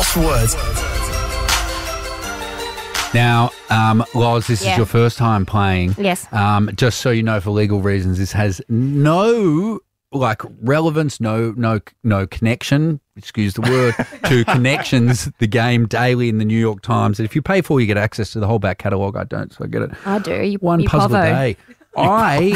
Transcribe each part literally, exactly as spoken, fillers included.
Crosswords. Now, um, Loz, this Yeah. is your first time playing. Yes. Um, just so you know, for legal reasons, this has no like relevance, no, no, no connection. Excuse the word to Connections, the game daily in the New York Times. And if you pay for, you get access to the whole back catalogue. I don't, so I get it. I do. You, One you puzzle a povo. day. I,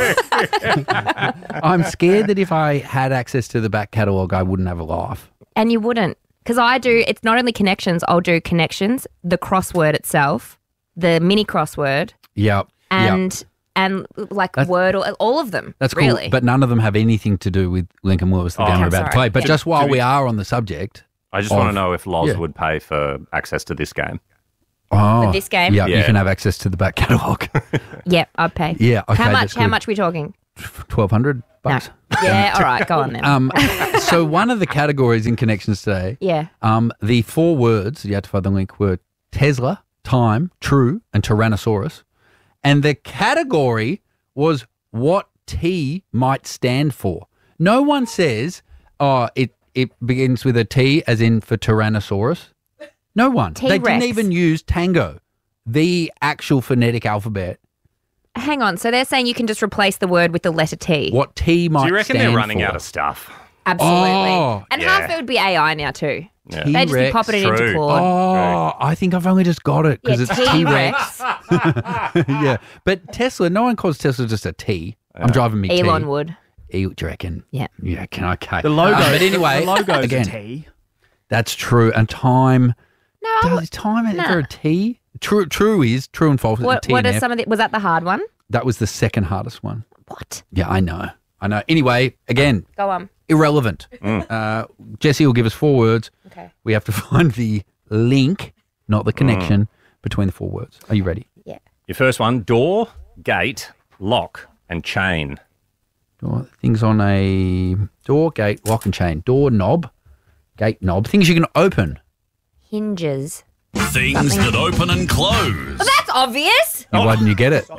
I'm scared that if I had access to the back catalogue, I wouldn't have a life. And you wouldn't. Because I do, it's not only Connections, I'll do Connections, the crossword itself, the mini crossword, Yep. and yep. and like That's- word, or all of them. That's cool, really. but none of them have anything to do with Lincoln Lewis, the Oh, game we're I'm about sorry. to play. But Yeah. just while To be- we are on the subject, I just of- want to know if Loz yeah. would pay for access to this game. oh, For this game? yeah, you Yeah. can have access to the back catalogue. Yeah, I'd pay. Yeah, okay, How much? that's How good. much are we talking? Twelve hundred No. bucks. Yeah, all right, go on then. Um, so one of the categories in Connections today, yeah. um, the four words you had to find the link were Tesla, time, true, and Tyrannosaurus, and the category was what T might stand for. No one says, "Oh, it it begins with a T," as in for Tyrannosaurus. No one. They T-Rex. didn't even use Tango, the actual phonetic alphabet. Hang on. So they're saying you can just replace the word with the letter T. What T might Do you reckon they're stand running for. out of stuff? Absolutely. Oh, and yeah. half it would be A I now too. Yeah. They just be T-Rex. popping it into True. Claude. Oh, I think I've only just got it because Yeah, it's T-Rex. T-Rex. Yeah, but Tesla, no one calls Tesla just a T. I'm driving me Elon T. would. E, do you reckon? Yeah. Yeah, can okay. The logo, Uh, but anyway, the logo's again, a T. that's true. And time, No. I does would- time is nah. there a T? True, true is true and false. is a What, T what and are F. some of the, was that the hard one? That was the second hardest one. What? Yeah, I know. I know. Anyway, again, Go on. irrelevant. Mm. Uh, Jesse will give us four words. Okay. We have to find the link, not the connection, between the four words. Are you ready? Yeah. Your first one, door, gate, lock, and chain. Door, things on a door, gate, lock and chain. Door knob, gate knob. Things you can open. Hinges. Things that open and close. That's obvious. Why didn't you get it?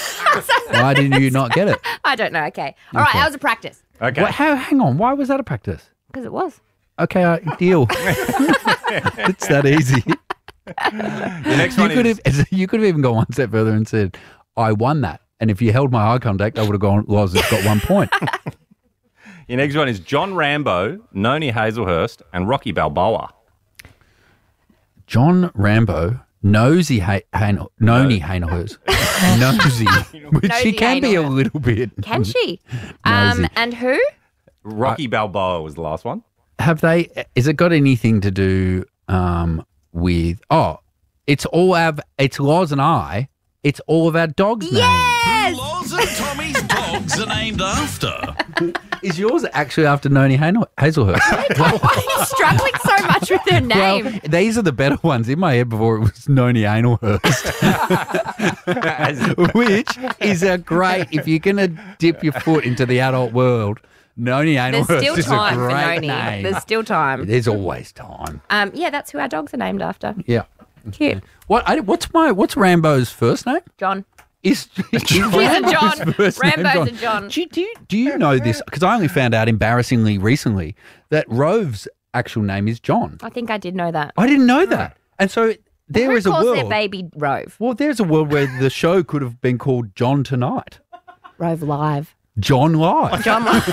Why didn't you not get it? I don't know. Okay. All right. That was a practice. Okay. What, how? Hang on. Why was that a practice? Because it was. Okay, uh, deal. It's that easy. Your next You one could is have. You could have even gone one step further and said, "I won that." And if you held my eye contact, I would have gone, "Loz has got one point." your next one is John Rambo, Noni Hazelhurst, and Rocky Balboa. John Rambo, Nosy ha- Han- Noni Hainhurst, Nosy, which she Nosy can be a Hainhurst. little bit. Can she? um, Nosy. and who? Rocky Balboa was the last one. Have they? Is it got anything to do um, with? Oh, it's all our. It's Loz and I. It's all of our dogs' names. Yes. Loz and Tommy's dogs are named after. Is yours actually after Noni Hainhurst? Hazelhurst? Why are you struggling so much with her name? Well, these are the better ones in my head before it was Noni Hainhurst, which is a great. If you're gonna dip your foot into the adult world, Noni There's Hainhurst still is a time for great Noni. name. There's still time. There's always time. Um, yeah, that's who our dogs are named after. Yeah. Cute. What? I, what's my? What's Rambo's first name? John. Is, is He's a Rambo's John. first name Rambo's a John. Do you, do you, do you know this? Because I only found out embarrassingly recently that Rove's actual name is John. I think I did know that. I didn't know that. And so there Who is a calls world. their baby Rove? Well, there's a world where the show could have been called John Tonight. Rove Live. John Live. John Live.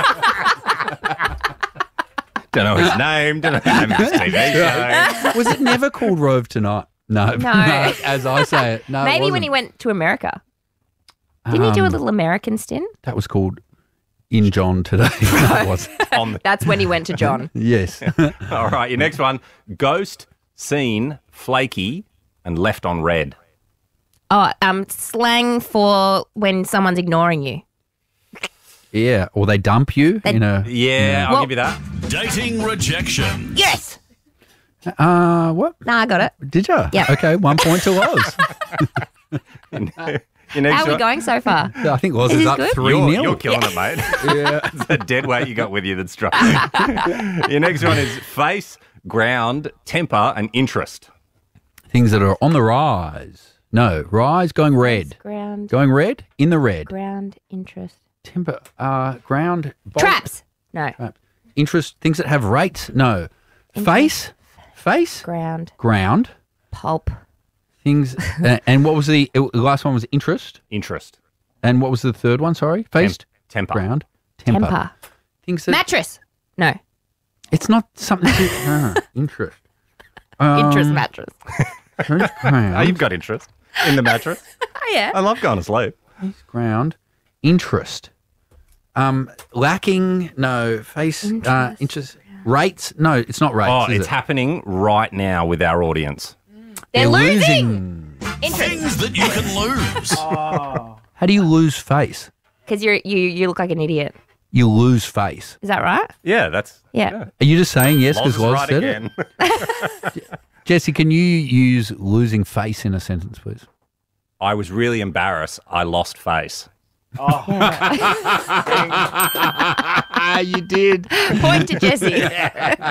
Don't know his name. Don't know the name of his T V show. Was it never called Rove Tonight? No. No. As I say it. No. it Maybe when wasn't. he went to America. Didn't he do a Um, little American stint? That was called In John Today. That was. On the, That's when he went to John. Yes. all right, your next one, ghost, seen, flaky, and left on red. Oh, um, slang for when someone's ignoring you. Yeah. Or they dump you They- in a. Yeah, I'll Well- give you that. Dating rejection. Yes. Uh, what? No, I got it. Did you? Yeah. Okay, one point to Loz. Your next How are we one- going so far? I think Loz Is is this up good? three You're, nil. you're killing it, mate. Yeah. It's a dead weight you got with you that's struggling. Your next one is face, ground, temper, and interest. Things that are on the rise. No, rise going red. Ground, Going red? In the red. ground, interest. Timber, uh, ground. bolt- Traps. No. Trap. Interest, things that have rates? No. Face? Face, Ground. ground, Pulp. things. uh, and what was the, the last one was interest. Interest. And what was the third one? Sorry. Face, Temp- temper. ground, temper. Temper. Things that, Mattress. No. it's not something to, uh, interest. Um, Interest mattress. Ground, Oh, you've got interest in the mattress. Oh, yeah. I love going to sleep. ground, interest. Um, lacking, no. Face, uh, interest. Rates, no, it's not rates. Oh, is it's it? happening right now with our audience. They're, They're losing. Interest. Things that you can lose. How do you lose face? Because you're you you look like an idiot. You lose face. Is that right? Yeah, that's. Yeah. Are you just saying yes Loz because is Loz right said again. it? Jesse, can you use losing face in a sentence, please? I was really embarrassed. I lost face. Ah, you did. Point to Jesse.